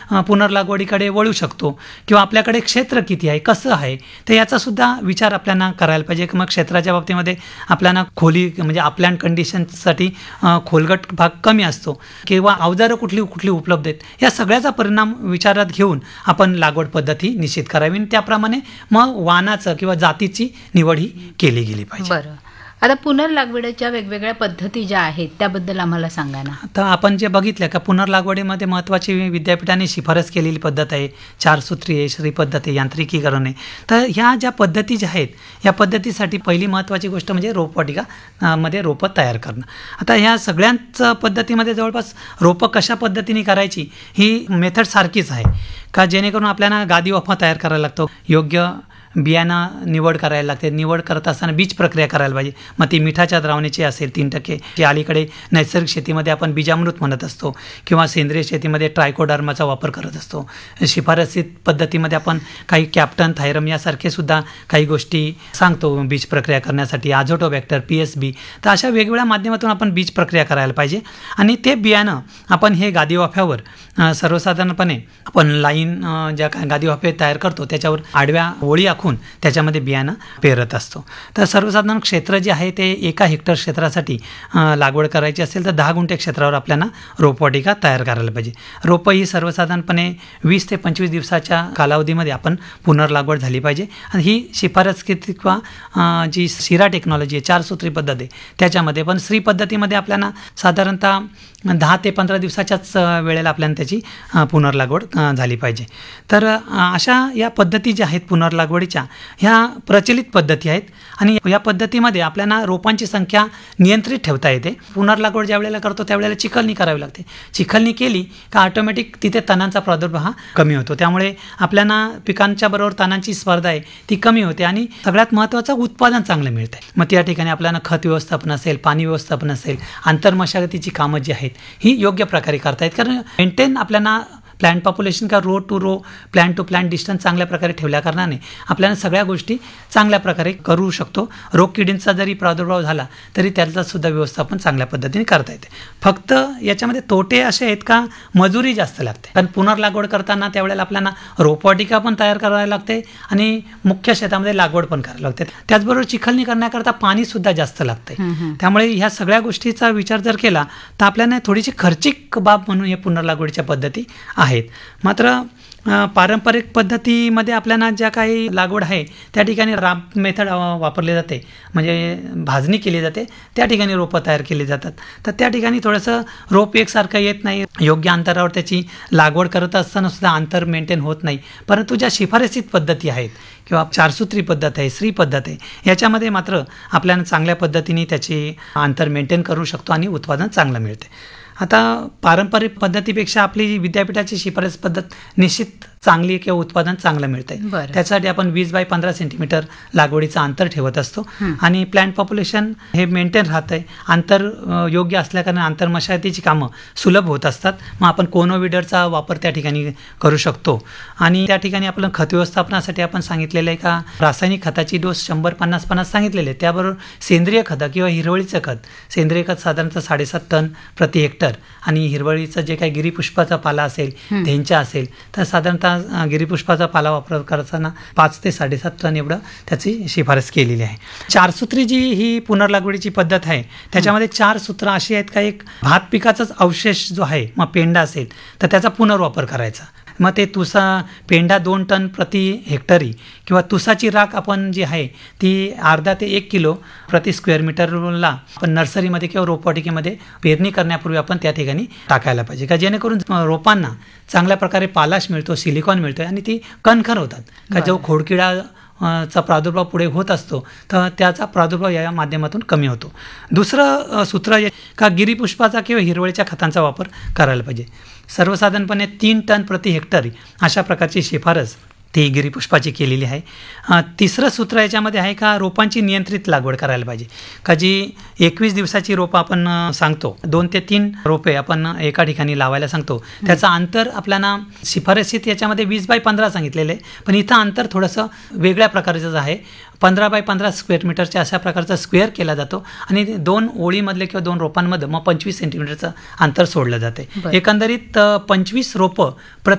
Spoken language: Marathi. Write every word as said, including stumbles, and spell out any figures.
अ, पुनर्लागवडीकडे वळू शकतो किंवा आपल्याकडे क्षेत्र किती आहे, कसं आहे, तर याचासुद्धा विचार आपल्याला करायला पाहिजे. मग क्षेत्राच्या बाबतीमध्ये आपल्याला खोली म्हणजे अपलँड कंडिशनसाठी अ, खोलगट भाग कमी असतो किंवा अवजारं कुठली कुठली उपलब्ध आहेत, या सगळ्याचा परिणाम विचारात घेऊन आपण लागवड पद्धती निश्चित करावी आणि त्याप्रमाणे मग वाणाचं किंवा जातीची निवड ही केली गेली पाहिजे. बरं, आता पुनर्लागवडीच्या वेगवेगळ्या पद्धती ज्या आहेत त्याबद्दल आम्हाला सांगा ना. आता आपण जे बघितलं का पुनर्लागवडीमध्ये महत्त्वाची विद्यापीठाने शिफारस केलेली पद्धत आहे चारसूत्री श्री पद्धत आहे, यांत्रिकीकरण आहे. तर ह्या ज्या पद्धती ज्या आहेत या पद्धतीसाठी पहिली महत्त्वाची गोष्ट म्हणजे रोपवाटिका अ, मध्ये रोपं तयार करणं. आता ह्या सगळ्याच पद्धतीमध्ये जवळपास रोपं कशा पद्धतीने करायची ही मेथड सारखीच आहे का, जेणेकरून आपल्याला गादी वाफा तयार करायला लागतो, योग्य बियाणं निवड करायला लागते, निवड करत असताना बीज प्रक्रिया करायला पाहिजे. मग ती मिठाच्या द्रावणाची असेल तीन टक्के, की अलीकडे नैसर्गिक शेतीमध्ये आपण बीजामृत म्हणत असतो किंवा सेंद्रिय शेतीमध्ये ट्रायकोडर्माचा वापर करत असतो. शिफारसीत पद्धतीमध्ये आपण काही कॅप्टन थायरम यासारखे सुद्धा काही गोष्टी सांगतो बीज प्रक्रिया करण्यासाठी, आझोटोबॅक्टर, पी एस बी. तर अशा वेगवेगळ्या माध्यमातून आपण बीज प्रक्रिया करायला पाहिजे आणि ते बियाणं आपण हे गादी वाफ्यावर अ, सर्वसाधारणपणे आपण लाईन अ, ज्या काय गादी वाफे तयार करतो त्याच्यावर आडव्या ओळी आखून त्याच्यामध्ये बियाणं पेरत असतो. तर सर्वसाधारण क्षेत्र जे आहे ते एका हेक्टर क्षेत्रासाठी अ, लागवड करायची असेल तर दहा गुंठे क्षेत्रावर आपल्याला रोपवाटिका तयार करायला पाहिजे. रोपं ही सर्वसाधारणपणे वीस ते पंचवीस दिवसाच्या कालावधीमध्ये आपण पुनर्लागवड झाली पाहिजे आणि ही शिफारस किती किंवा अ, जी शिरा टेक्नॉलॉजी आहे चारसूत्री पद्धत आहे त्याच्यामध्ये, पण श्री पद्धतीमध्ये आपल्याला साधारणतः दहा ते पंधरा दिवसाच्याच अ, वेळेला आपल्याला त्याची अ, पुनर्लागवड अ, झाली पाहिजे. तर अ, अशा या पद्धती ज्या आहेत पुनर्लागवडीच्या ह्या प्रचलित पद्धती आहेत आणि या पद्धतीमध्ये आपल्याला रोपांची संख्या नियंत्रित ठेवता येते. पुनर्लागवड ज्या वेळेला करतो त्यावेळेला चिखलणी करावी लागते. चिखलणी केली का ऑटोमॅटिक तिथे तणांचा प्रादुर्भाव हा कमी होतो, त्यामुळे आपल्याला पिकांच्या बरोबर तणांची स्पर्धा आहे ती कमी होते आणि सगळ्यात महत्त्वाचं उत्पादन चांगलं मिळतं. मग त्या ठिकाणी आपल्याला खत व्यवस्थापन असेल, पाणी व्यवस्थापन असेल, आंतरमशागतीची कामं जी आहेत ही योग्य प्रकारे करता येत, कारण मेंटेन आपल्याला प्लॅन्ट पॉप्युलेशन का row to row plant to plant distance चांगल्या प्रकारे ठेवल्या कारणाने आपल्याला सगळ्या गोष्टी चांगल्या प्रकारे करू शकतो. रोग किडींचा जरी प्रादुर्भाव झाला तरी त्याचा सुद्धा व्यवस्थापन चांगल्या पद्धतीने करता येते. फक्त याच्यामध्ये तोटे असे आहेत का मजुरी जास्त लागते, कारण पुनर्लागवड करताना त्यावेळेला आपल्याला रोपवाटिका पण तयार करायला लागते आणि मुख्य शेतामध्ये लागवड पण करायला लागते. त्याचबरोबर चिखलणी करण्याकरता पाणी सुद्धा जास्त लागते. त्यामुळे ह्या सगळ्या गोष्टीचा विचार जर केला तर आपल्याला थोडीशी खर्चिक बाब म्हणून हे पुनर्लागवडीच्या पद्धती आहेत. मात्र पारंपरिक पद्धतीमध्ये आपल्याला ज्या काही लागवड आहे त्या ठिकाणी राब मेथड वापरली जाते, म्हणजे भाजणी केली जाते, त्या ठिकाणी रोपं तयार केली जातात. तर त्या ठिकाणी थोडंसं रोप एकसारखं येत नाही, योग्य अंतरावर त्याची लागवड करत असताना सुद्धा अंतर मेंटेन होत नाही. परंतु ज्या शिफारसीत पद्धती आहेत किंवा चारसूत्री पद्धत आहे, श्री पद्धत आहे, याच्यामध्ये मात्र आपल्याला चांगल्या पद्धतीने त्याची अंतर मेंटेन करू शकतो आणि उत्पादन चांगलं मिळते. आता पारंपरिक पद्धतीपेक्षा आपली विद्यापीठाची शिफारस पद्धत निश्चित चांगली किंवा उत्पादन चांगलं मिळतं आहे. त्यासाठी आपण वीस बाय पंधरा सेंटीमीटर लागवडीचं अंतर ठेवत असतो आणि प्लॅन्ट पॉप्युलेशन हे मेंटेन राहतं आहे. अंतर योग्य असल्याकारणे आंतरमशागतीची कामं सुलभ होत असतात. मग आपण कोनोविडरचा वापर त्या ठिकाणी करू शकतो आणि त्या ठिकाणी आपलं खत व्यवस्थापनासाठी आपण सांगितलेलं आहे का रासायनिक खताची डोस शंभर पन्नास पन्नास सांगितलेले, त्याबरोबर सेंद्रिय खतं किंवा हिरवळीचं खत, सेंद्रिय खत साधारणतः साडेसात टन प्रति हेक्टर आणि हिरवळीचं जे काही गिरीपुष्पाचा पाला असेल, धेंचा असेल, तर साधारणतः गिरीपुष्पाचा पाला वापर करताना पाच ते साडेसात टन एवढं त्याची शिफारस केलेली आहे. चारसूत्री जी ही पुनर्लागवडीची पद्धत आहे त्याच्यामध्ये चार सूत्र अशी आहेत का, एक भात पिकाचाच अवशेष जो आहे मग पेंडा असेल तर त्याचा पुनर्वापर करायचा. मग ते तुसा पेंडा दोन टन प्रति हेक्टरी किंवा तुसाची राख आपण जी आहे ती अर्धा ते एक किलो प्रति स्क्वेअर मीटरला आपण नर्सरीमध्ये किंवा रोपवाटिकेमध्ये पेरणी करण्यापूर्वी आपण त्या ठिकाणी टाकायला पाहिजे का, जेणेकरून रोपांना चांगल्या प्रकारे पालाश मिळतो, सिलिकॉन मिळतो आणि ती कणखर होतात का. जो खोडकिडा चा प्रादुर्भाव पुढे होत असतो तर त्याचा प्रादुर्भाव या माध्यमातून कमी होतो. दुसरं सूत्र का गिरीपुष्पाचा किंवा हिरवळीच्या खतांचा वापर करायला पाहिजे. सर्वसाधारणपणे तीन टन प्रति हेक्टर अशा प्रकारची शिफारस ती गिरीपुष्पाची केलेली आहे. तिसरं सूत्र याच्यामध्ये आहे का रोपांची नियंत्रित लागवड करायला पाहिजे का, जी एकवीस दिवसाची रोपं आपण सांगतो, दोन ते तीन रोपे आपण एका ठिकाणी लावायला सांगतो, त्याचं अंतर आपल्याला शिफारसीत याच्यामध्ये वीस बाय पंधरा सांगितलेलं आहे, पण इथं अंतर थोडंसं वेगळ्या प्रकारचं आहे. पंधरा बाय पंधरा स्क्वेअर मीटरच्या अशा प्रकारचा स्क्वेअर केला जातो आणि दोन ओळीमधले किंवा दोन रोपांमध्ये मग पंचवीस सेंटीमीटरचं अंतर सोडलं जाते. एकंदरीत पंचवीस रोपं